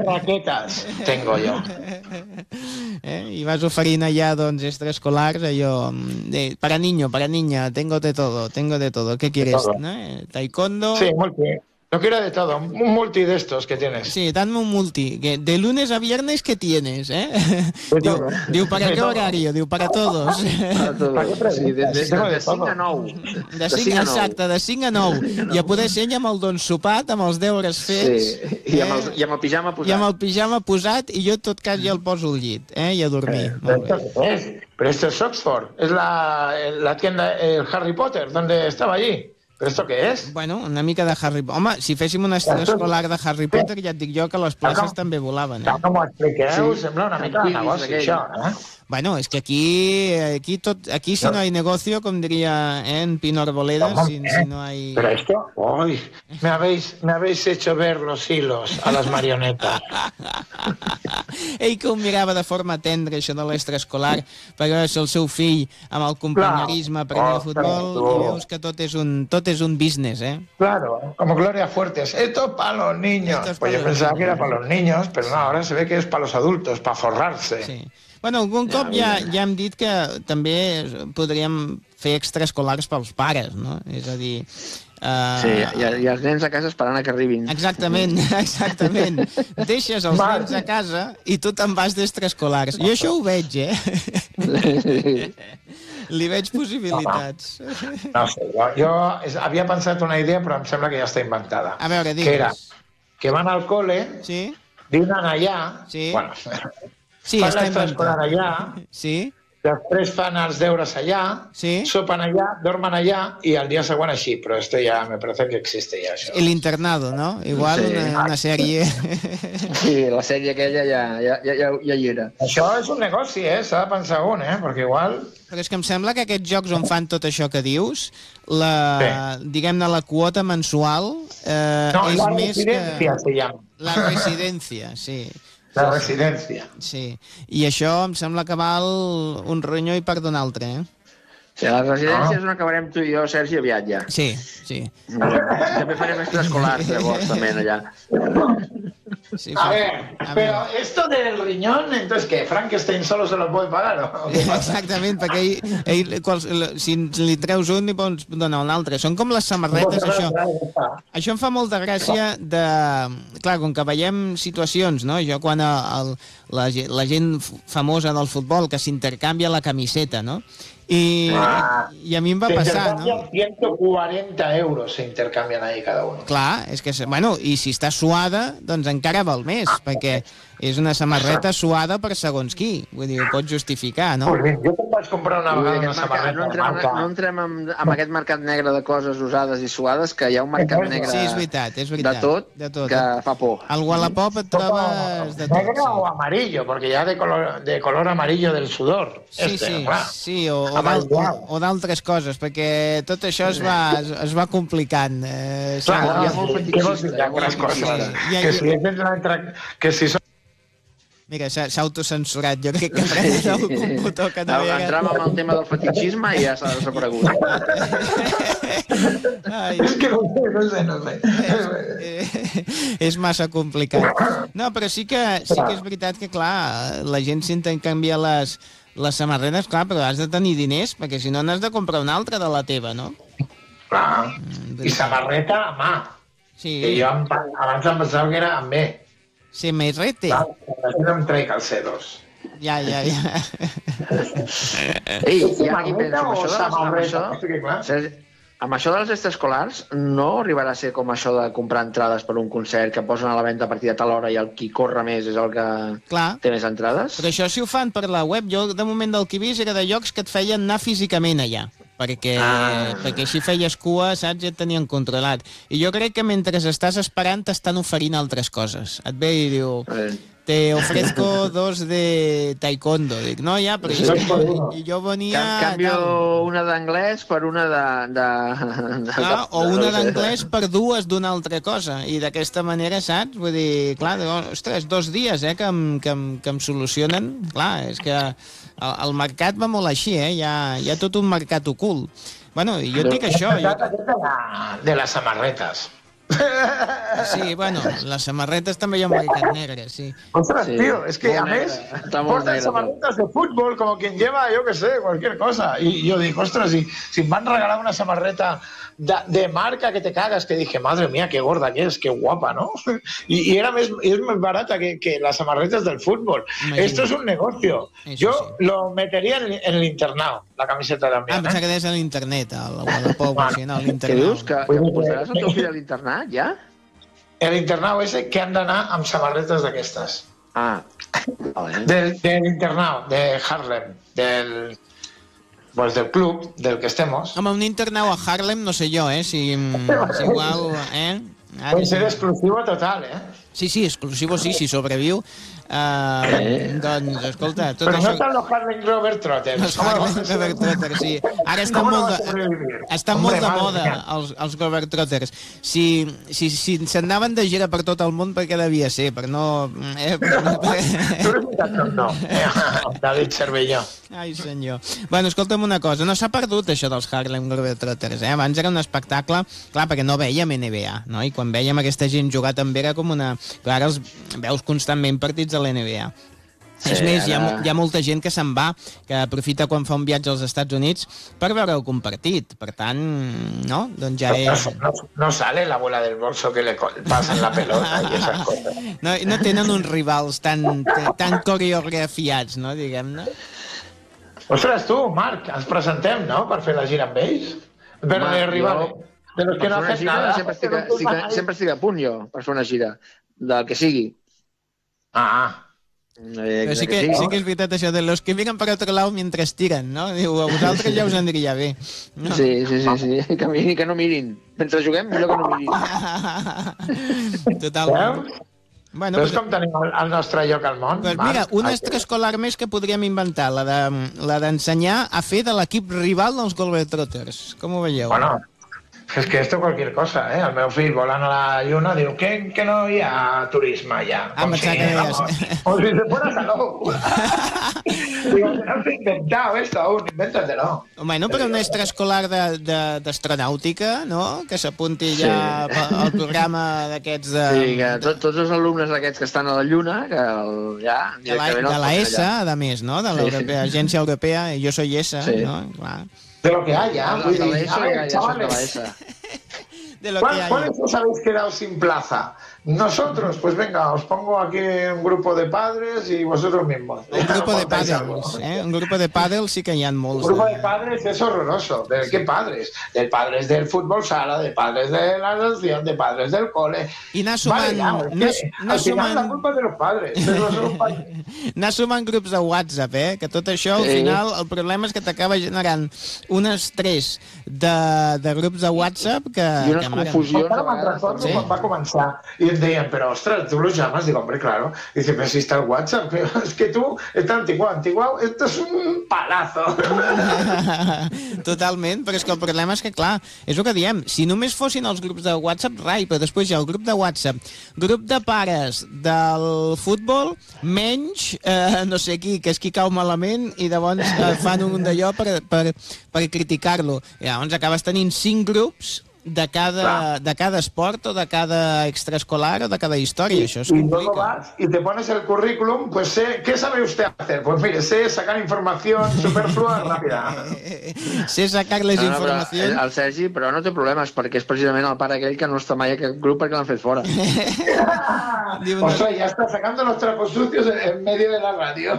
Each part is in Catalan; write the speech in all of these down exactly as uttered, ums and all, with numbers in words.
raquetas tengo yo. Eh? I vas oferint allà, doncs, extraescolars, allò, de, para niño, para niña, tengo de todo, tengo de todo, ¿qué quieres? ¿No? Eh, taekwondo... Sí, multi. Lo quiero de todo, un multi de estos que tienes. Sí, dame un multi, que de lunes a viernes, ¿qué tienes? Eh? Diu, diu, ¿para qué horario? Diu, para todos. Para todos. Sí, de, de, de, de cinc a nou. De cinc, exacte, de cinc a nou. I a poder ser amb el don sopat, amb els deures fets. Sí, i amb el, i amb el pijama posat. I amb el pijama posat, i jo en tot cas ja el poso al llit, eh? I a dormir. Eh, Molt bé. Es, pero esto es Oxford, es la, la tienda, el Harry Potter, donde estaba allí. ¿Pero esto qué es? Bueno, una mica de Harry Potter. Home, si féssim un extraescolar de Harry Potter, ja et dic jo que les places no, també volaven. Eh? Com ho expliqueu, sí. Sembla una mica de negoci, això, eh? Bueno, es que aquí, aquí, tot, aquí si no hay negocio, com diría eh, en Pino Arboleda, no, si, si no hay... Pero esto, uy, me habéis, me habéis hecho ver los hilos a las marionetas. Ell que ho mirava de forma tendra, això de l'extraescolar, per veure si el seu fill, amb el companyerisme, aprenia oh, futbol, i veus que tot és, un, tot és un business, eh? Claro, como Gloria Fuertes, esto es para los niños. Pues yo pensaba que era para los niños, pero no, ahora se ve que es para los adultos, para forrarse. Sí. Bueno, algun cop ja, ja hem dit que també podríem fer extraescolars pels pares, no? És a dir... Uh... Sí, i, i els nens a casa esperant a que arribin. Exactament, exactament. Deixes els nens a casa i tu te'n vas d'extraescolars. Jo això ho veig, eh? Li veig possibilitats. No sé, jo, jo havia pensat una idea, però em sembla que ja està inventada. A veure, digues. Que era que van al cole, sí? dinan allà, sí? bueno, sí, fan l'extraescolar allà, sí? després fan els deures allà, sí? sopen allà, dormen allà i el dia següent així, però esto ya me parece que existe ya això. El internado, ¿no? Igual sí. una, una sèrie... Sí, la sèrie aquella ja, ja, ja, ja hi era. Això és un negoci, eh? S'ha de pensar un, eh? Perquè igual... Però és que em sembla que aquests jocs on fan tot això que dius, la, sí. diguem-ne, la quota mensual eh, no, és la més que... residencia se llama. La residència, sí. La residència. Sí, i això em sembla que val un ronyó i per d'un altre, eh? Sí, a les residències és on acabarem tu i jo, Sergi, aviat ja. Sí, sí. També farem extraescolars, llavors, també, allà. Sí, a ver, a pero ver. Esto del riñón, entonces, ¿qué? ¿Frankenstein solo se lo puede pagar o qué pasa? Exactament, perquè ell, ell quals, si li treus un i pots donar un altre. Són com les samarretes, això. Això em fa molta gràcia de... Clar, com que veiem situacions, no? Jo quan el, la, la gent famosa del futbol que s'intercanvia la camiseta, no? I, ah, i a mi em va passar, no? ciento cuarenta euros se intercanvian ahí cada uno. Clar, és que, bueno, i si està suada, doncs encara val més, perquè és una samarreta suada per segons qui. Vull dir, ho pots justificar, no? Pues bé, jo te'n vaig comprar una vegada una samarreta. No entrem, no entrem amb, amb aquest mercat negre de coses usades i suades, que hi ha un mercat negre sí, és veritat, és veritat. De, tot, de tot, que fa por. Al Wallapop et trobes de tot. Negre sí. O amarillo, porque ya de color, de color amarillo del sudor. Sí, este, sí, clar. sí, o, o d'altres coses, perquè tot això es va, es, es va complicant. Eh, clar, no, hi ha molt fetichista. Hi ha moltes coses. Que si que si són Mira, s'ha autocensurat. Jo crec que prens el computador que no havia... Entràvem amb el tema del fetichisme i ja s'ha desaparegut. És que no sé, no sé, no sé. És massa complicat. No, però sí que, sí que és veritat que, clar, la gent s'intercanvia les, les samarretes, clar, però has de tenir diners, perquè si no n'has de comprar una altra de la teva, no? Clar, i samarreta a mà. Sí. Que jo abans em pensava que era amb B. Sí, més rete. No em trec els C2. Ja, ja, ja. Ei, i ara aquí penso, amb això, amb això, amb això dels extraescolars no arribarà a ser com això de comprar entrades per un concert que posen a la venda a partir de tal hora i el qui corre més és el que Clar. té més entrades? Però això si ho fan per la web, jo de moment del que he vist era de llocs que et feien anar físicament allà. Perquè, ah. perquè així feies cua, saps? Ja et tenien controlat. I jo crec que mentre estàs esperant t'estan oferint altres coses. Et ve i diu... Eh. Te ofrezco dos de taekwondo. Dic, no, ja, però jo, jo, jo venia... Canvio una d'anglès per una de... de, de clar, o una d'anglès per dues d'una altra cosa. I d'aquesta manera, saps? Vull dir, clar, ostres, dos dies, eh, que em, que em, que em solucionen. Clar, és que el, el mercat va molt així, eh? Hi ha, hi ha tot un mercat ocult. Bueno, jo et dic això... Jo... De les samarretes. Sí, bueno, les samarretes també hi ha maricat negre, sí. Ostres, sí, tío, es que a més porten samarretes de fútbol como quien lleva, yo que sé, cualquier cosa. Y yo digo, ostras, si, si me han regalado una samarreta de, de marca que te cagas, que dije, madre mía, qué gorda que es, qué guapa, ¿no? Y, y era más, es más barata que, que las samarretas del fútbol. Imagínate. Esto es un negocio. Eso yo sí. Lo metería en el, en el internado, la camiseta también. Ah, pensava que deies a l'internet, a la pobla, sí, no, a l'internat. Què dius? Que, que posaràs el teu fill a l'internat, ja? El internado ese que han d'anar amb samarretes d'aquestes. Ah, vale. Del, del internado, de Harlem, del... Pues del club del que estemos. Home, un internado a Harlem, no sé jo, eh? Si, si igual, eh? Puede ser exclusivo total, eh? Sí, sí, exclusivo sí, si sobreviu. Uh, eh. Doncs, escolta... Tot Però això... no estan los Harlem Globetrotters. Els Harlem Globetrotters, sí. Ara estan molt de, estan molt de moda els, els Globetrotters. Si, si, si s'anaven de gira per tot el món, per què devia ser? Per no... Eh, per, per... Tu eres un cantant, no. David Cervelló. Ai, senyor. Bueno, escolta'm una cosa. No s'ha perdut això dels Harlem Globetrotters, eh? Abans era un espectacle, clar, perquè no veiem N B A, no? I quan veiem aquesta gent jugar també era com una... Clar, ara els veus constantment partits de l'N B A. Sí, és més, ara... hi, ha, hi ha molta gent que se'n va, que aprofita quan fa un viatge als Estats Units per veure el compartit. Per tant, no? Doncs ja és... No, no, no sale la bola del bolso que le pasan la pelota i esas cosas. No, no tenen uns rivals tan, tan coreografiats, no? Diguem-ne. Ostres, tu, Marc, ens presentem, no?, per fer la gira amb ells. Per de rivals. De los que no hacen nada. Sempre estic, estic, sempre estic a punt, jo, per fer una gira. Del que sigui. Ah, Eh, Però sí que, sí que és veritat això de los que miren per otro lado mientras tiran, no? Diu, a vosaltres ja us aniria bé. No? Sí, sí, sí, sí. Que, mirin, que no mirin. Mentre juguem, millor que no mirin. Totalment. Bueno, però és com tenim el, el nostre lloc al món. Pues mira, una extraescolar més que podríem inventar, la de, la d'ensenyar a fer de l'equip rival dels Globetrotters. Com ho veieu? Bueno, és que esto cualquier cosa, eh? El meu fill volant a la lluna diu que, que no hi ha turisme allà. Ah, com si, vamos, como si se fuera saló. Digo, que no s'ha inventat esto aún, invéntatelo. Bueno, però una extraescolar d'astronàutica, no? Que s'apunti ja sí. al programa d'aquests de... Sí, que to, tots els alumnes d'aquests que estan a la lluna, que el, ja... De la, de la E S A, a més, no? De l'Agència sí, sí. Europea, jo soy E S A, sí. ¿no? Clar. De lo que haya. De, de la ESO, ya, ya de la ESA. De lo ¿Cuál, que haya. ¿Cuáles os habéis quedado sin plaza? Nosotros, pues venga, os pongo aquí un grupo de padres y vosotros mismos. Un grupo de padres, ¿eh? Un grupo de padres sí que hi ha molts. Un grupo de padres es horroroso. ¿De qué padres? De padres del fútbol sala, de padres de la asociación, de padres del cole. I anar sumant... Vale, ja, no, es que, no al final sumant... la culpa de los padres. Pero no son padres. Anar sumant grups de WhatsApp, eh? Que tot això, al sí. final, el problema és que t'acaba generant un estrès de, de grups de WhatsApp que... I unes confusions. Ara me'n recordo sí. quan va començar i em deien, pero ostras, tú los llamas, digo, hombre, claro. Dice, pero si está el WhatsApp, es que tú estás antiguo, antiguo, esto es un palazo. Totalment, però és que el problema és que, clar, és el que diem, si només fossin els grups de WhatsApp, rai, però després hi ha el grup de WhatsApp, grup de pares del futbol, menys, eh, no sé qui, que és qui cau malament, i llavors eh, fan un d'allò per, per, per criticar-lo. I llavors acabes tenint cinc grups de cada, de cada esport o de cada extraescolar o de cada història. Y, això es y complica. luego vas y te pones el currículum, pues sé, ¿qué sabe usted hacer? Pues mire, sé sacar información superflua rápida. Sé sacar les no, no, informacions... El, el Sergi, però no té problemes, perquè és precisament el pare aquell que no està mai a aquest grup perquè l'han fet fora. O sea, ya está sacando los trapos sucios en medio de la radio.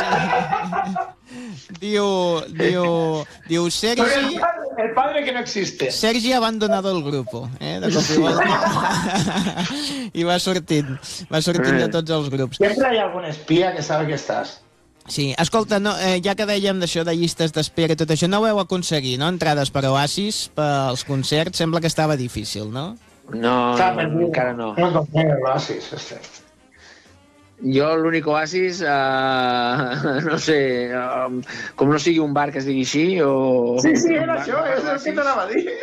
Sí. Diu, diu, diu Sergi... El padre, el padre que no existe. Sergi ha abandonado el grupo, eh? De cop i volta. I va sortint, va sortint de tots els grups. Sempre hi ha algun espia que sabe que estàs. Sí, escolta, no, eh, ja que dèiem d'això de llistes d'espera i tot això, no ho heu aconseguit, no? Entrades per Oasis, pels concerts, sembla que estava difícil, no? No, no encara no. No compré l'Oasis, este. Jo l'únic Oasis, uh, no sé, uh, com no sigui un bar que es digui així, o... Sí, sí, era això, és el que t'anava a dir.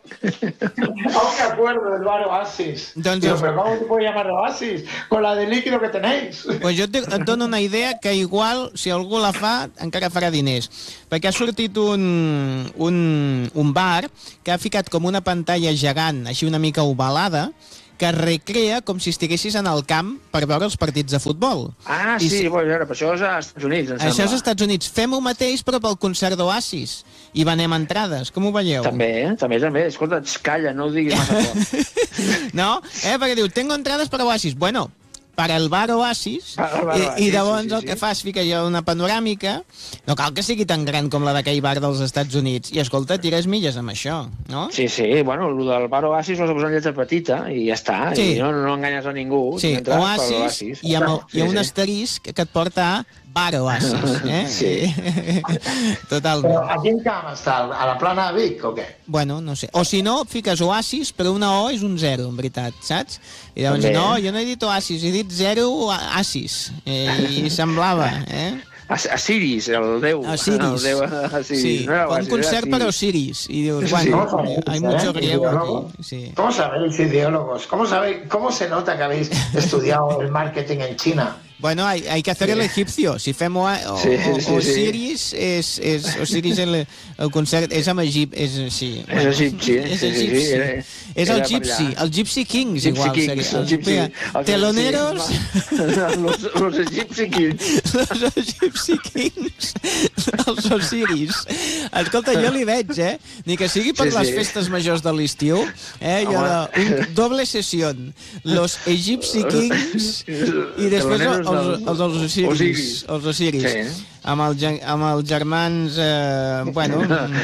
Aún me acuerdo del bar Oasis. Doncs Digo, pero ¿cómo te puedo llamar Oasis? Con la de líquido que tenéis. Pues jo et dono una idea que igual, si algú la fa, encara farà diners. Perquè ha sortit un, un, un bar que ha ficat com una pantalla gegant, així una mica ovalada, que recrea com si estiguessis en el camp per veure els partits de futbol. Ah, sí, si... bueno, però això és als Estats Units, em sembla. Això és als Estats Units. Fem-ho mateix, però pel concert d'Oasis. I venem entrades. Com ho veieu? També, eh? també, també. Escolta, calla, no ho diguis massa fort. No? Eh? Perquè diu, tengo entrades per Oasis. Bueno, per al bar Oasis, bar Oasis i, i llavors sí, sí, el que sí. fas, fica ja una panoràmica, no cal que sigui tan gran com la d'aquell bar dels Estats Units, i escolta, tires milles amb això, no? Sí, sí, bueno, el del bar Oasis ho has de posar en lletra petita i ja està, sí. I no, no enganyes a ningú. Sí, Oasis, Oasis, i amb el, sí, hi ha un asterisc que et porta a bar Oasis, eh? Sí. Totalment. Però a quin camp està? A la plana de Vic o què? Bueno, no sé. O si no, fiques Oasis, però una O és un zero, en veritat, saps? I llavors, també. No, jo no he dit Oasis, he dit zero Asis. Eh, I semblava, eh? Osiris, el déu. Osiris. El déu Osiris. Sí, no un Osiris, concert per Osiris. Y dios, bueno, sí, hay mucho griego aquí. Sí. ¿Cómo sabéis, ideólogos? ¿Cómo, sabéis, ¿Cómo se nota que habéis estudiado el marketing en China? Bueno, hay, hay que hacer sí. el egipcio. Si fem o, o, sí, sí, o, Osiris, sí. és, és, Osiris el, el concert és amb Egip, és, sí. És egipci, eh? És egipci. Sí, sí, era, és el Gypsy, el Gypsy Kings, Gypsy igual. Kings, seria. el Gypsy, el, teloneros... los, los Gypsy Kings. Los Gypsy Kings, els Osiris. Escolta, jo li veig, eh? Ni que sigui per sí, les sí. festes majors de l'estiu, eh? Jo, un doble sessió. Los Gypsy Kings i després els, els, els Osiris, Osiris. Els Osiris. Sí. Amb, el, amb els germans, eh, bueno...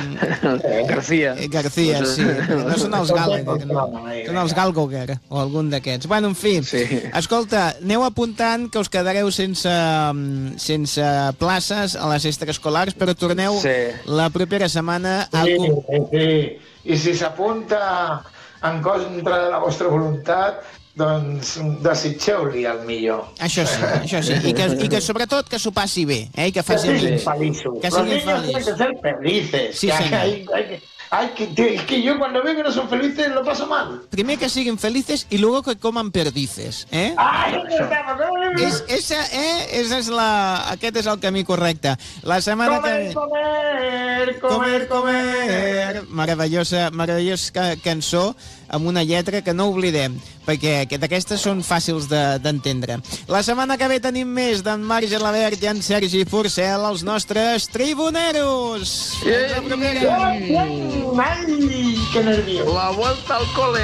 García. García, sí. No són els Gallagher, no. Són els Gallagher, o algun d'aquests. Bueno, en fi, sí. Escolta, aneu apuntant que us quedareu sense, sense places a les extraescolars, però torneu sí. la propera setmana a... Sí, sí. I si s'apunta en contra de la vostra voluntat, doncs desitgeu-li el millor. Això sí, això sí. I que, i que sobretot que s'ho passi bé, eh? I que faci que siguin feliços. Que siguin feliços. Los niños tienen que ser felices. Sí, que hay, hay, hay, hay que, es que yo cuando veo que no son felices lo paso mal. Primer que siguin felices y luego que coman perdices, eh? Ai, és, esa, eh? Esa és la... Aquest és el camí correcte. La setmana comer, que... Comer, comer, comer. Meravellosa, meravellosa cançó amb una lletra que no oblidem, perquè d'aquestes són fàcils d'entendre. De, la setmana que ve tenim més d'en Marc Gelabert i en Sergi Forcel, els nostres tribuneros. Ai, que nerviós. La vuelta al cole.